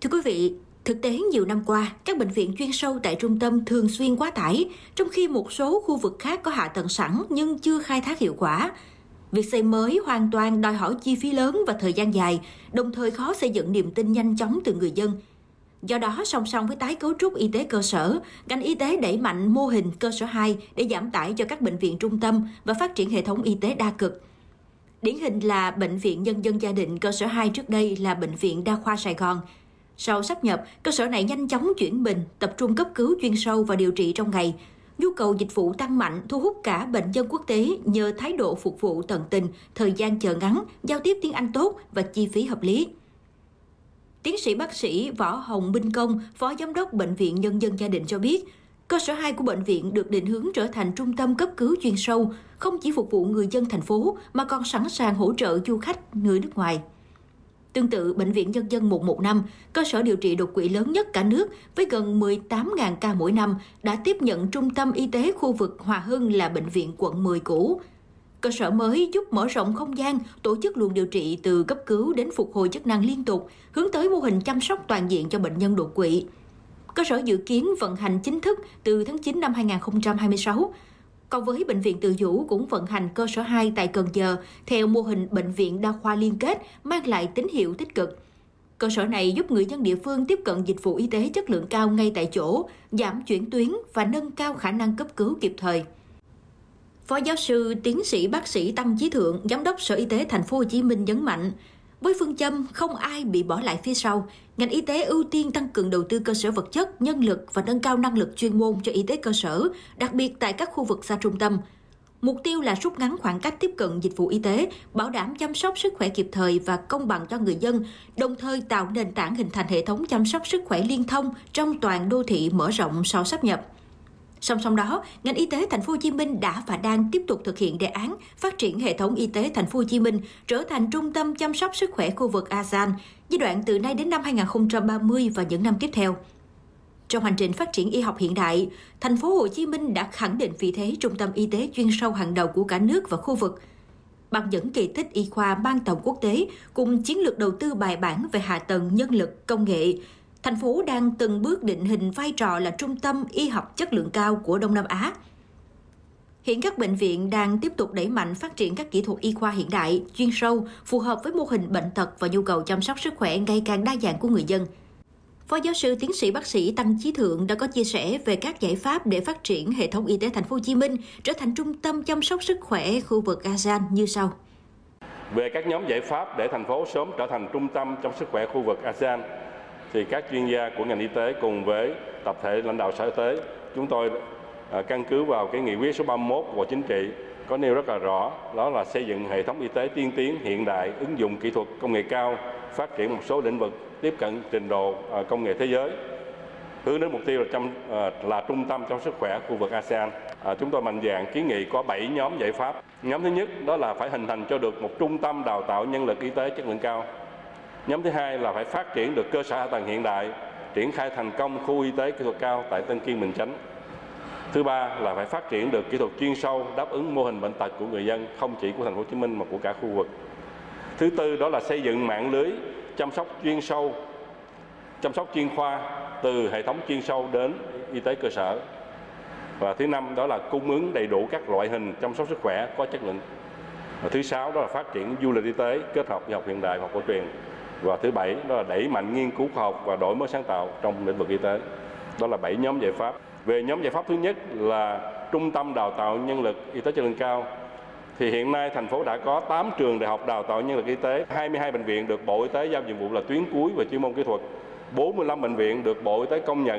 Thưa quý vị, thực tế nhiều năm qua, các bệnh viện chuyên sâu tại trung tâm thường xuyên quá tải, trong khi một số khu vực khác có hạ tầng sẵn nhưng chưa khai thác hiệu quả. Việc xây mới hoàn toàn đòi hỏi chi phí lớn và thời gian dài, đồng thời khó xây dựng niềm tin nhanh chóng từ người dân. Do đó, song song với tái cấu trúc y tế cơ sở, ngành y tế đẩy mạnh mô hình cơ sở 2 để giảm tải cho các bệnh viện trung tâm và phát triển hệ thống y tế đa cực. Điển hình là Bệnh viện Nhân dân Gia Định cơ sở 2 trước đây là Bệnh viện Đa khoa Sài Gòn. Sau sáp nhập, cơ sở này nhanh chóng chuyển mình, tập trung cấp cứu chuyên sâu và điều trị trong ngày. Nhu cầu dịch vụ tăng mạnh, thu hút cả bệnh nhân quốc tế nhờ thái độ phục vụ tận tình, thời gian chờ ngắn, giao tiếp tiếng Anh tốt và chi phí hợp lý. Tiến sĩ bác sĩ Võ Hồng Minh Công, Phó Giám đốc Bệnh viện Nhân dân Gia Định cho biết, cơ sở 2 của bệnh viện được định hướng trở thành trung tâm cấp cứu chuyên sâu, không chỉ phục vụ người dân thành phố mà còn sẵn sàng hỗ trợ du khách người nước ngoài. Tương tự, Bệnh viện Nhân dân 115, cơ sở điều trị đột quỵ lớn nhất cả nước với gần 18.000 ca mỗi năm, đã tiếp nhận trung tâm y tế khu vực Hòa Hưng là Bệnh viện quận 10 cũ. Cơ sở mới giúp mở rộng không gian, tổ chức luồng điều trị từ cấp cứu đến phục hồi chức năng liên tục, hướng tới mô hình chăm sóc toàn diện cho bệnh nhân đột quỵ. Cơ sở dự kiến vận hành chính thức từ tháng 9 năm 2026. Còn với Bệnh viện Từ Dũ cũng vận hành cơ sở 2 tại Cần Giờ theo mô hình bệnh viện đa khoa liên kết, mang lại tín hiệu tích cực. Cơ sở này giúp người dân địa phương tiếp cận dịch vụ y tế chất lượng cao ngay tại chỗ, giảm chuyển tuyến và nâng cao khả năng cấp cứu kịp thời. Phó giáo sư tiến sĩ bác sĩ Tăng Chí Thượng, Giám đốc Sở Y tế Thành phố Hồ Chí Minh nhấn mạnh, với phương châm không ai bị bỏ lại phía sau, ngành y tế ưu tiên tăng cường đầu tư cơ sở vật chất, nhân lực và nâng cao năng lực chuyên môn cho y tế cơ sở, đặc biệt tại các khu vực xa trung tâm. Mục tiêu là rút ngắn khoảng cách tiếp cận dịch vụ y tế, bảo đảm chăm sóc sức khỏe kịp thời và công bằng cho người dân, đồng thời tạo nền tảng hình thành hệ thống chăm sóc sức khỏe liên thông trong toàn đô thị mở rộng sau sáp nhập. Song song đó, ngành y tế Thành phố Hồ Chí Minh đã và đang tiếp tục thực hiện đề án phát triển hệ thống y tế Thành phố Hồ Chí Minh trở thành trung tâm chăm sóc sức khỏe khu vực ASEAN giai đoạn từ nay đến năm 2030 và những năm tiếp theo. Trong hành trình phát triển y học hiện đại, Thành phố Hồ Chí Minh đã khẳng định vị thế trung tâm y tế chuyên sâu hàng đầu của cả nước và khu vực. Bằng những kỳ tích y khoa mang tầm quốc tế cùng chiến lược đầu tư bài bản về hạ tầng, nhân lực, công nghệ, thành phố đang từng bước định hình vai trò là trung tâm y học chất lượng cao của Đông Nam Á. Hiện các bệnh viện đang tiếp tục đẩy mạnh phát triển các kỹ thuật y khoa hiện đại, chuyên sâu, phù hợp với mô hình bệnh tật và nhu cầu chăm sóc sức khỏe ngày càng đa dạng của người dân. Phó giáo sư tiến sĩ bác sĩ Tăng Chí Thượng đã có chia sẻ về các giải pháp để phát triển hệ thống y tế Thành phố Hồ Chí Minh trở thành trung tâm chăm sóc sức khỏe khu vực ASEAN như sau. Về các nhóm giải pháp để thành phố sớm trở thành trung tâm chăm sóc sức khỏe khu vực ASEAN, thì các chuyên gia của ngành y tế cùng với tập thể lãnh đạo Sở Y tế, chúng tôi căn cứ vào cái nghị quyết số 31 của Bộ Chính trị có nêu rất là rõ, đó là xây dựng hệ thống y tế tiên tiến hiện đại, ứng dụng kỹ thuật công nghệ cao, phát triển một số lĩnh vực tiếp cận trình độ công nghệ thế giới, hướng đến mục tiêu là trung tâm chăm sóc sức khỏe khu vực ASEAN. Chúng tôi mạnh dạn kiến nghị có 7 nhóm giải pháp. Nhóm thứ nhất đó là phải hình thành cho được một trung tâm đào tạo nhân lực y tế chất lượng cao. Nhóm thứ hai là phải phát triển được cơ sở hạ tầng hiện đại, triển khai thành công khu y tế kỹ thuật cao tại Tân Kiên, Bình Chánh. Thứ ba là phải phát triển được kỹ thuật chuyên sâu đáp ứng mô hình bệnh tật của người dân, không chỉ của Thành phố Hồ Chí Minh mà của cả khu vực. Thứ tư đó là xây dựng mạng lưới chăm sóc chuyên sâu, chăm sóc chuyên khoa từ hệ thống chuyên sâu đến y tế cơ sở. Và thứ năm đó là cung ứng đầy đủ các loại hình chăm sóc sức khỏe có chất lượng. Và thứ sáu đó là phát triển du lịch y tế kết hợp y học hiện đại và học cổ truyền. Và thứ bảy đó là đẩy mạnh nghiên cứu khoa học và đổi mới sáng tạo trong lĩnh vực y tế. Đó là 7 nhóm giải pháp. Về nhóm giải pháp thứ nhất là trung tâm đào tạo nhân lực y tế chất lượng cao. Thì hiện nay thành phố đã có 8 trường đại học đào tạo nhân lực y tế, 22 bệnh viện được Bộ Y tế giao nhiệm vụ là tuyến cuối về chuyên môn kỹ thuật, 45 bệnh viện được Bộ Y tế công nhận